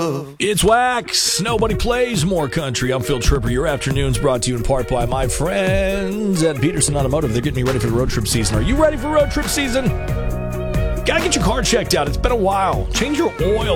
It's Wax. Nobody plays more country. I'm Phil Tripper. Your afternoon's brought to you in part by my friends at Peterson Automotive. They're getting me ready for the road trip season. Are you ready for road trip season? Gotta get your car checked out. It's been a while. Change your oil.